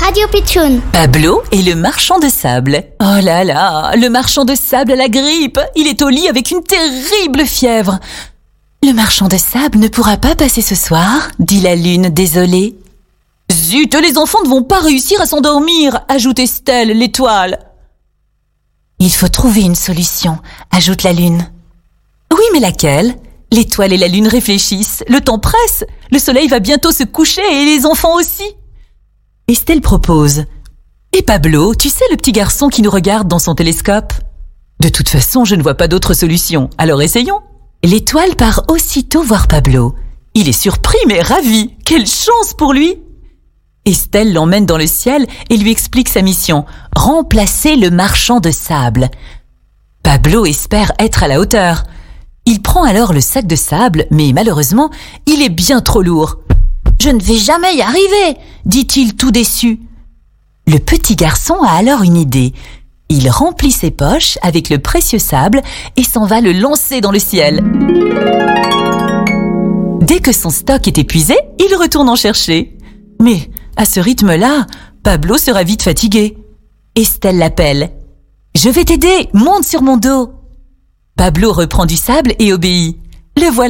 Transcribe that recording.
Radio Pitchoun. Pablo est le marchand de sable. Oh là là, le marchand de sable a la grippe. Il est au lit avec une terrible fièvre. Le marchand de sable ne pourra pas passer ce soir, dit la lune désolée. Zut, les enfants ne vont pas réussir à s'endormir, ajoute Estelle, l'étoile. Il faut trouver une solution, ajoute la lune. Oui, mais laquelle ? L'étoile et la lune réfléchissent. Le temps presse. Le soleil va bientôt se coucher et les enfants aussi. Estelle propose. Et Pablo, tu sais le petit garçon qui nous regarde dans son télescope ? De toute façon, je ne vois pas d'autre solution. Alors essayons. L'étoile part aussitôt voir Pablo. Il est surpris mais ravi. Quelle chance pour lui ! Estelle l'emmène dans le ciel et lui explique sa mission. Remplacer le marchand de sable. Pablo espère être à la hauteur. Il prend alors le sac de sable, mais malheureusement, il est bien trop lourd. « Je ne vais jamais y arriver !» dit-il tout déçu. Le petit garçon a alors une idée. Il remplit ses poches avec le précieux sable et s'en va le lancer dans le ciel. Dès que son stock est épuisé, il retourne en chercher. Mais à ce rythme-là, Pablo sera vite fatigué. Estelle l'appelle. « Je vais t'aider, monte sur mon dos !» Pablo reprend du sable et obéit. Le voilà